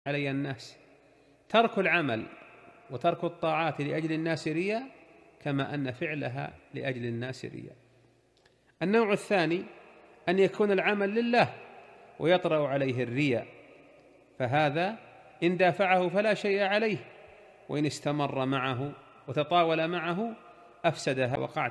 علي الناس. ترك العمل وترك الطاعات لأجل الناس رياء، كما أن فعلها لأجل الناس رياء. النوع الثاني أن يكون العمل لله ويطرأ عليه الرياء، فهذا إن دافعه فلا شيء عليه، وإن استمر معه وتطاول معه أفسدها وقعت